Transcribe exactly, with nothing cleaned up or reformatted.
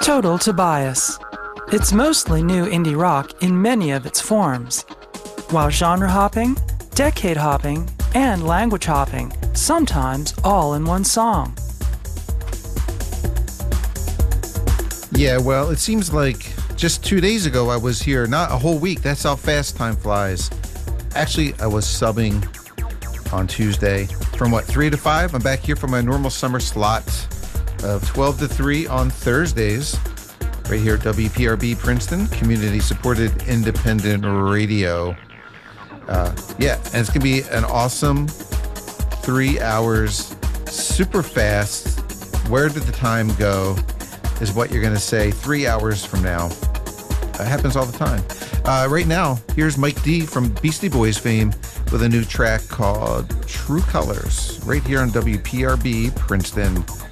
Total Tobias. It's mostly new indie rock in many of its forms, while genre hopping, decade hopping, and language hopping, sometimes all in one song. Yeah, well, it seems like just two days ago I was here, not a whole week. That's how fast time flies. Actually, I was subbing on Tuesday from what, three to five? I'm back here for my normal summer slot of twelve to three on Thursdays, right here at W P R B Princeton, community-supported independent radio. Uh, yeah, and it's going to be an awesome three hours, super fast. Where did the time go is what you're going to say three hours from now. It happens all the time. Uh, right now, here's Mike D from Beastie Boys fame with a new track called True Colors, right here on W P R B Princeton.